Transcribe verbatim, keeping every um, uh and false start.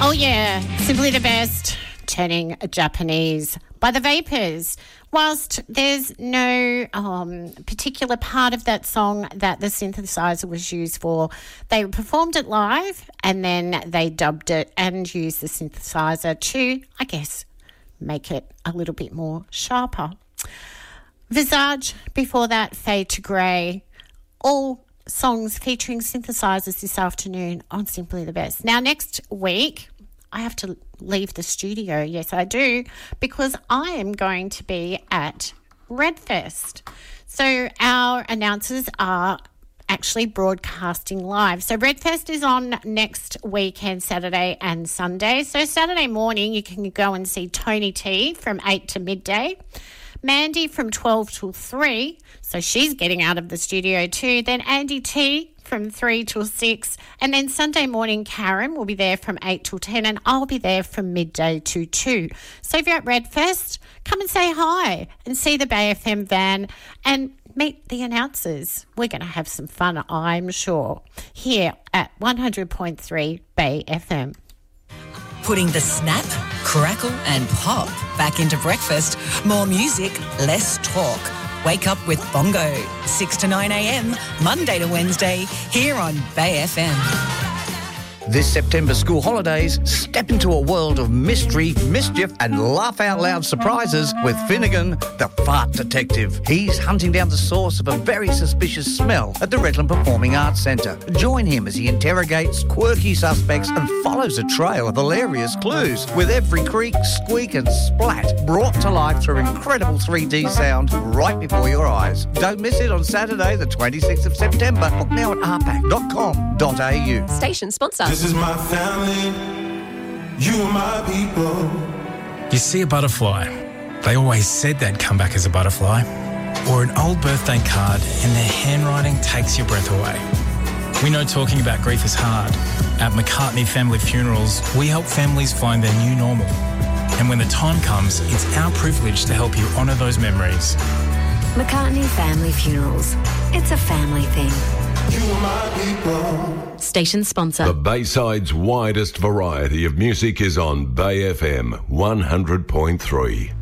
Oh yeah, Simply the Best, turning Japanese by the Vapors. Whilst there's no um, particular part of that song that the synthesizer was used for, they performed it live and then they dubbed it and used the synthesizer to, I guess, make it a little bit more sharper. Visage, before that, Fade to Grey, all songs featuring synthesizers this afternoon on Simply the Best. Now, next week, I have to leave the studio. Yes, I do, because I am going to be at Redfest. So our announcers are actually broadcasting live. So Redfest is on next weekend, Saturday and Sunday. So Saturday morning, you can go and see Tony T from eight to midday. Mandy from twelve till three, so she's getting out of the studio too. Then Andy T from three till six. And then Sunday morning, Karen will be there from eight till ten, and I'll be there from midday to two. So if you're at Redfest, come and say hi and see the Bay F M van and meet the announcers. We're going to have some fun, I'm sure, here at one hundred point three Bay F M. Putting the snap, crackle and pop back into breakfast. More music, less talk. Wake up with Bongo, six to nine a.m, Monday to Wednesday, here on Bay F M. This September school holidays, step into a world of mystery, mischief and laugh-out-loud surprises with Finnegan, the fart detective. He's hunting down the source of a very suspicious smell at the Redland Performing Arts Centre. Join him as he interrogates quirky suspects and follows a trail of hilarious clues, with every creak, squeak and splat brought to life through incredible three D sound right before your eyes. Don't miss it on Saturday, the twenty-sixth of September. Book now at r pac dot com dot a u. Station sponsor. This is my family, you are my people. You see a butterfly, they always said they'd come back as a butterfly. Or an old birthday card and their handwriting takes your breath away. We know talking about grief is hard. At McCartney Family Funerals, we help families find their new normal. And when the time comes, it's our privilege to help you honour those memories. McCartney Family Funerals. It's a family thing. You are my people. Station sponsor. The Bayside's widest variety of music is on Bay F M one hundred point three.